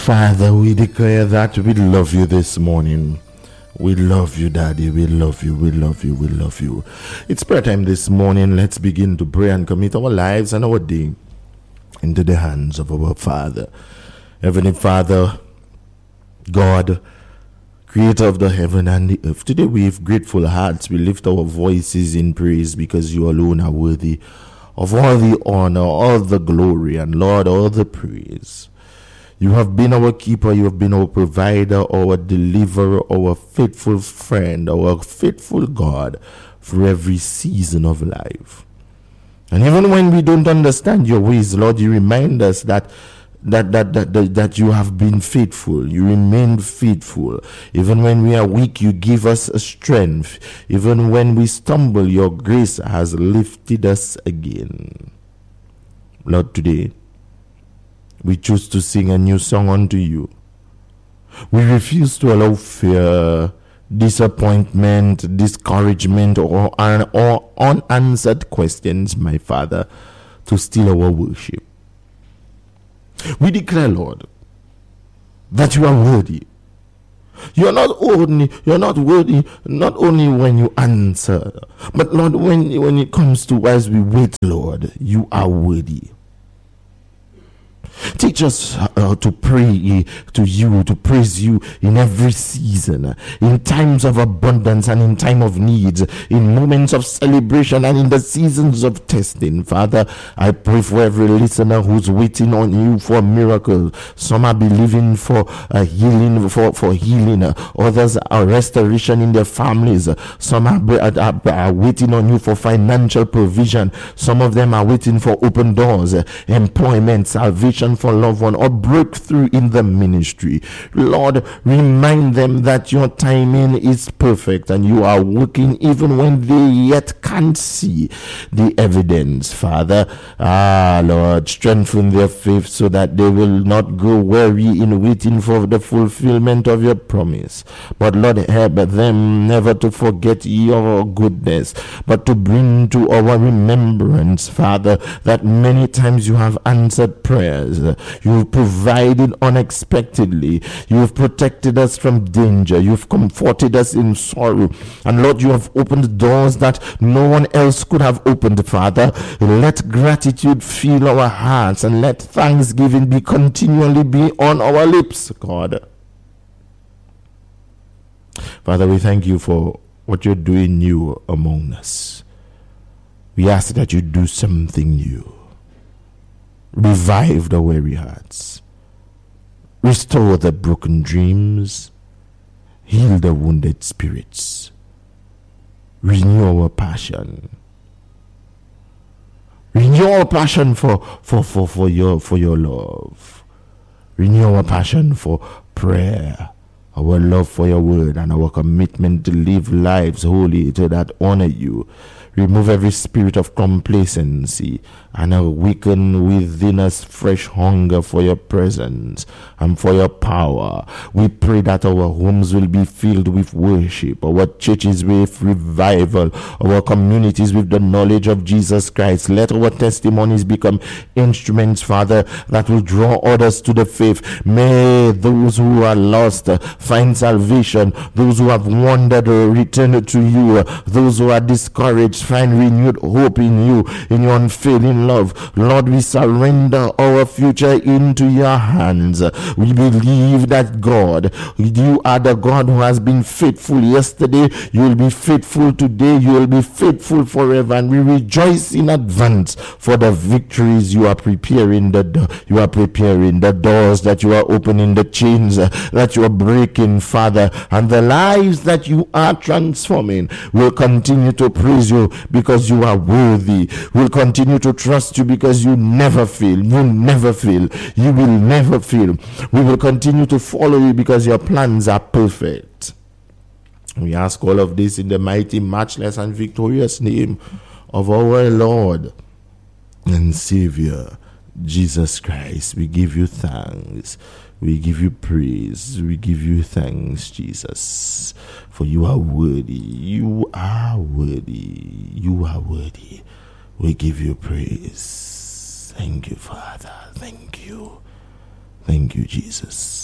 Father, we declare that we love you this morning. We love you, Daddy. We love you. We love you. We love you. It's prayer time this morning. Let's begin to pray and commit our lives and our day into the hands of our Father. Heavenly Father, God, Creator of the heaven and the earth. Today with grateful hearts we lift our voices in praise because you alone are worthy of all the honor, all the glory, and Lord, all the praise. You have been our keeper, you have been our provider, our deliverer, our faithful friend, our faithful God for every season of life. And even when we don't understand your ways, Lord, you remind us that you have been faithful. You remain faithful. Even when we are weak, you give us strength. Even when we stumble, your grace has lifted us again. Lord, today, we choose to sing a new song unto you. We refuse to allow fear, disappointment, discouragement, or unanswered questions, my Father, to steal our worship. We declare, Lord, that you are worthy. You are not worthy not only when you answer, but Lord, when it comes to as we wait, Lord, you are worthy. Teach us to pray to you, to praise you in every season, in times of abundance and in time of needs, in moments of celebration and in the seasons of testing. Father, I pray for every listener who's waiting on you for a miracle. Some are believing for healing, for healing. Others are restoration in their families. Some are waiting on you for financial provision. Some of them are waiting for open doors, employment, salvation for loved one, or breakthrough in the ministry. Lord, remind them that your timing is perfect and you are working even when they yet can't see the evidence. Father, Lord, strengthen their faith so that they will not grow weary in waiting for the fulfillment of your promise. But Lord, help them never to forget your goodness, but to bring to our remembrance, Father, that many times you have answered prayers. You've provided unexpectedly. You've protected us from danger. You've comforted us in sorrow. And Lord, you have opened doors that no one else could have opened, Father. Let gratitude fill our hearts and let thanksgiving continually be on our lips, God. Father, we thank you for what you're doing new among us. We ask that you do something new. Revive the weary hearts. Restore the broken dreams. Heal the wounded spirits. Renew our passion. Renew our passion for your love. Renew our passion for prayer. Our love for your word and our commitment to live lives holy to that honor you. Remove every spirit of complacency and awaken within us fresh hunger for your presence and for your power. We pray that our homes will be filled with worship, our churches with revival, our communities with the knowledge of Jesus Christ. Let our testimonies become instruments, Father, that will draw others to the faith. May those who are lost find salvation. Those who have wandered return to you. Those who are discouraged find renewed hope in you, in your unfailing love. Lord, we surrender our future into your hands. We believe that, God, you are the God who has been faithful yesterday. You will be faithful today. You will be faithful forever. And we rejoice in advance for the victories you are preparing. You are preparing the doors that you are opening, the chains that you are breaking, Father, and the lives that you are transforming. We'll continue to praise you because you are worthy. We'll continue to trust you because you never fail. You never fail. You will never fail. We will continue to follow you because your plans are perfect. We ask all of this in the mighty, matchless, and victorious name of our Lord and Savior, Jesus Christ. We give you thanks. We give you praise. We give you thanks, Jesus. For you are worthy. You are worthy. You are worthy. We give you praise. Thank you, Father. Thank you. Thank you. you, Jesus.